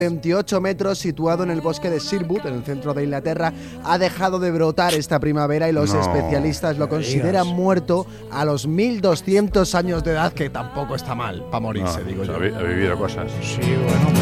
28 metros, situado en el bosque de Sherwood, en el centro de Inglaterra, ha dejado de brotar esta primavera y los especialistas lo consideran muerto a los 1200 años de edad, que tampoco está mal para morirse, digo yo. Ha vivido cosas. Sí, bueno.